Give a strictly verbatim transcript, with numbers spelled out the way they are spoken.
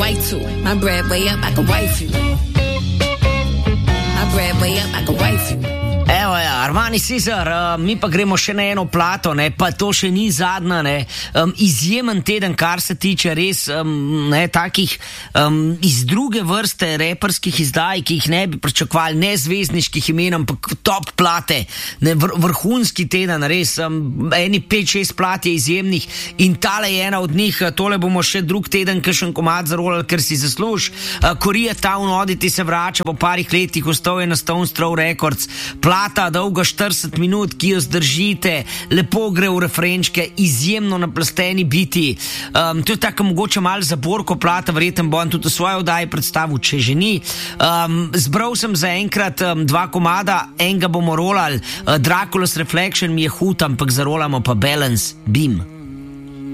white too. My bread way up, I can wife you. My bread way up, I can wife you. Evo ja, Armani Caesar, uh, mi pa gremo še na eno plato, ne, pa to še ni zadnja, ne, um, izjemen teden, kar se tiče res, um, ne, takih um, iz druge vrste reperskih izdaj, ki jih ne bi pričakovali, ne zvezdniških imen, ampak top plate, ne, vr vrhunski teden, res, um, eni pet, šest plat je izjemnih in tale je ena od njih, tole bomo še drug teden kakšen komad zarolali, ker si zasluž. Uh, Koreatown Oddity se vrača po parih letih, ostal je na Stone Throw Records, plata dolga štirideset minut, ki jo zdržite, lepo gre v refrenčke, izjemno naplasteni biti. Um, to je tako mogoče malo zaborko plata, verjetno bom tudi v svoji oddaji predstavil, če že ni. Um, zbral sem za enkrat um, dva komada, enega bomo rolali, uh, Dracula's Reflection mi je hud, ampak zarolamo pa Balance Beam.